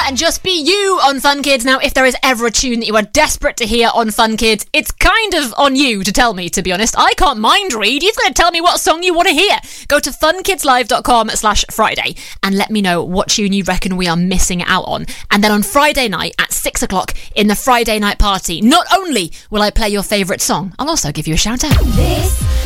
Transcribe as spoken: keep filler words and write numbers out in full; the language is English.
and just be you on Fun Kids. Now, if there is ever a tune that you are desperate to hear on Fun Kids, it's kind of on you to tell me, to be honest. I can't mind read. You've got to tell me what song you want to hear. Go to funkidslive.com slash Friday and let me know what tune you reckon we are missing out on. And then on Friday night at six o'clock in the Friday night party, not only will I play your favourite song, I'll also give you a shout out. This